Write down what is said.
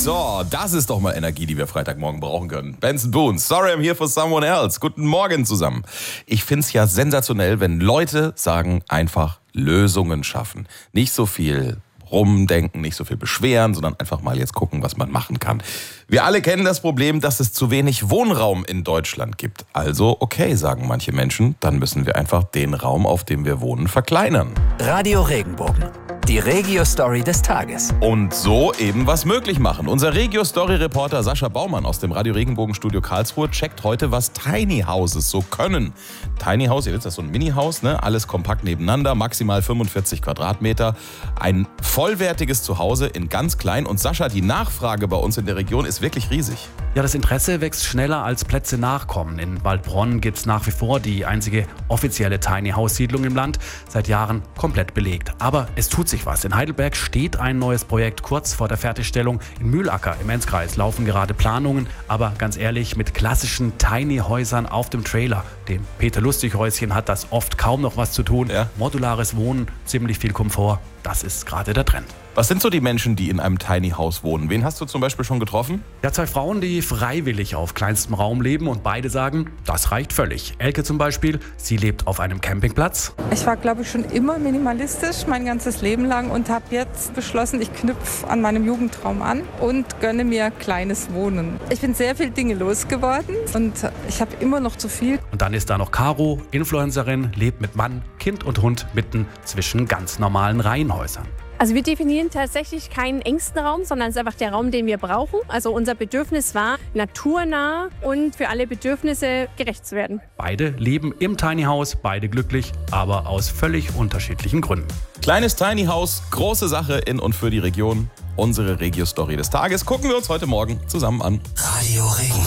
So, das ist doch mal Energie, die wir Freitagmorgen brauchen können. Benson Boone, sorry I'm here for someone else. Guten Morgen zusammen. Ich find's ja sensationell, wenn Leute sagen, einfach Lösungen schaffen. Nicht so viel rumdenken, nicht so viel beschweren, sondern einfach mal jetzt gucken, was man machen kann. Wir alle kennen das Problem, dass es zu wenig Wohnraum in Deutschland gibt. Also okay, sagen manche Menschen, dann müssen wir einfach den Raum, auf dem wir wohnen, verkleinern. Radio Regenbogen. Die Regio-Story des Tages. Und so eben was möglich machen. Unser Regio-Story-Reporter Sascha Baumann aus dem Radio Regenbogen-Studio Karlsruhe checkt heute, was Tiny Houses so können. Tiny House, ihr wisst, das ist so ein Mini-Haus, ne? Alles kompakt nebeneinander, maximal 45 Quadratmeter. Ein vollwertiges Zuhause in ganz klein. Und Sascha, die Nachfrage bei uns in der Region ist wirklich riesig. Ja, das Interesse wächst schneller als Plätze nachkommen. In Waldbronn gibt es nach wie vor die einzige offizielle Tiny House Siedlung im Land, seit Jahren komplett belegt. Aber es tut sich was. In Heidelberg steht ein neues Projekt kurz vor der Fertigstellung. In Mühlacker im Enzkreis laufen gerade Planungen, aber ganz ehrlich, mit klassischen Tiny-Häusern auf dem Trailer, dem Peter-Lustig-Häuschen, hat das oft kaum noch was zu tun. Ja. Modulares Wohnen, ziemlich viel Komfort, das ist gerade der Trend. Was sind so die Menschen, die in einem Tiny House wohnen? Wen hast du zum Beispiel schon getroffen? Ja, 2 Frauen, die freiwillig auf kleinstem Raum leben und beide sagen, das reicht völlig. Elke zum Beispiel, sie lebt auf einem Campingplatz. Ich war, glaube ich, schon immer minimalistisch mein ganzes Leben lang und habe jetzt beschlossen, ich knüpfe an meinem Jugendtraum an und gönne mir kleines Wohnen. Ich bin sehr viel Dinge losgeworden und ich habe immer noch zu viel. Und dann ist da noch Caro, Influencerin, lebt mit Mann, Kind und Hund mitten zwischen ganz normalen Reihenhäusern. Also wir definieren tatsächlich keinen engsten Raum, sondern es ist einfach der Raum, den wir brauchen. Also unser Bedürfnis war, naturnah und für alle Bedürfnisse gerecht zu werden. Beide leben im Tiny House, beide glücklich, aber aus völlig unterschiedlichen Gründen. Kleines Tiny House, große Sache in und für die Region. Unsere Regio-Story des Tages gucken wir uns heute Morgen zusammen an. Radio Regenbogen.